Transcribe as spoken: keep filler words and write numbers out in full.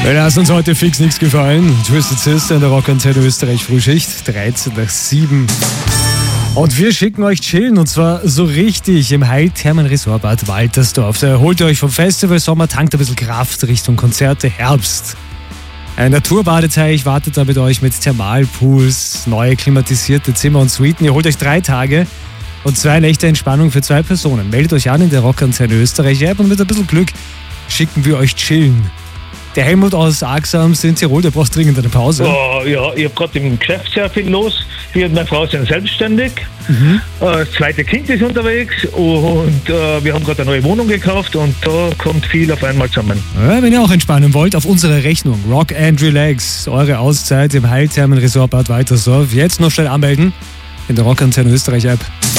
Wir lassen uns heute fix nichts gefallen. Twisted Sister in der Rockantenne Österreich Frühschicht, dreizehn nach sieben. Und wir schicken euch chillen, und zwar so richtig im Heilthermen Resort Bad Waltersdorf. Da erholt ihr euch vom Festival Sommer, tankt ein bisschen Kraft Richtung Konzerte Herbst. Ein Naturbadeteich wartet da mit euch mit Thermalpools, neue klimatisierte Zimmer und Suiten. Ihr holt euch drei Tage und zwei Nächte Entspannung für zwei Personen. Meldet euch an in der Rockantenne Österreich App und mit ein bisschen Glück schicken wir euch chillen. Der Helmut aus Axam in Tirol, der braucht dringend eine Pause. Oh, ja, ich habe gerade im Geschäft sehr viel los. Wir und meine Frau sind selbstständig. Mhm. Äh, das zweite Kind ist unterwegs und äh, wir haben gerade eine neue Wohnung gekauft und da kommt viel auf einmal zusammen. Ja, wenn ihr auch entspannen wollt, auf unsere Rechnung. Rock and Relax, eure Auszeit im Heilthermen Resort Bad Waltersdorf. Jetzt noch schnell anmelden in der Rockantenne Österreich App.